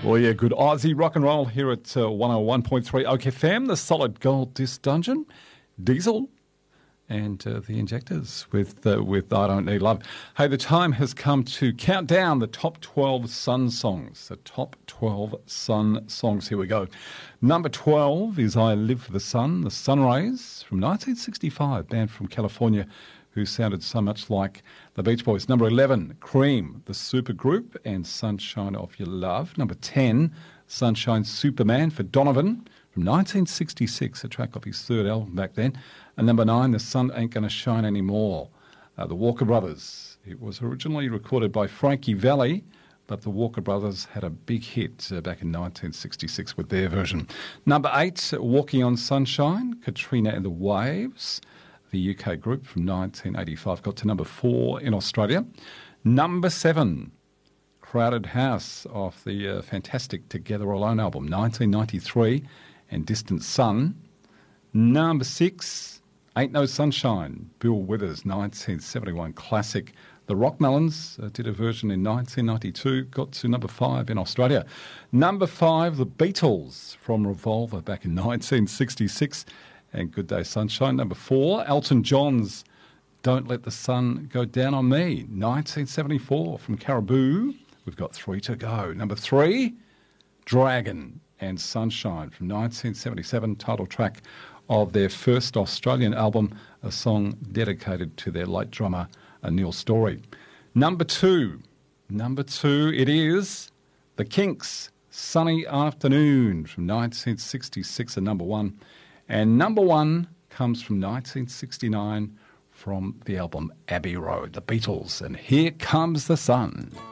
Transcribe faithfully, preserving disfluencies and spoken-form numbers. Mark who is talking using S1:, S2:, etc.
S1: Well, yeah, good Aussie rock and roll here at uh, one oh one point three O K F M, the Solid Gold Disc Dungeon, Diesel, and uh, the Injectors with uh, with I Don't Need Love. Hey, the time has come to count down the top twelve Sun songs. The top twelve Sun songs. Here we go. Number twelve is I Live for the Sun, the Sun Rays from nineteen sixty-five, band from California who sounded so much like the Beach Boys. Number eleven, Cream, the Supergroup, and Sunshine of Your Love. Number ten, Sunshine Superman for Donovan from nineteen sixty-six, a track off his third album back then. And number nine, The Sun Ain't Gonna Shine Anymore, uh, the Walker Brothers. It was originally recorded by Frankie Valli, but the Walker Brothers had a big hit uh, back in nineteen sixty-six with their version. Number eight, Walking on Sunshine, Katrina and the Waves. The U K group from nineteen eighty-five got to number four in Australia. Number seven, Crowded House off the uh, fantastic Together Alone album, nineteen ninety-three, and Distant Sun. Number six, Ain't No Sunshine, Bill Withers, nineteen seventy-one classic. The Rockmelons uh, did a version in nineteen ninety-two, got to number five in Australia. Number five, The Beatles from Revolver back in nineteen sixty-six. And Good Day Sunshine. Number four, Elton John's Don't Let the Sun Go Down on Me, nineteen seventy-four from Caribou. We've got three to go. Number three, Dragon and Sunshine from nineteen seventy-seven, title track of their first Australian album, a song dedicated to their late drummer, Neil Storey. Number two, number two, it is The Kinks, Sunny Afternoon from nineteen sixty-six, and number one. And number one comes from nineteen sixty-nine from the album Abbey Road, the Beatles. And Here Comes the Sun.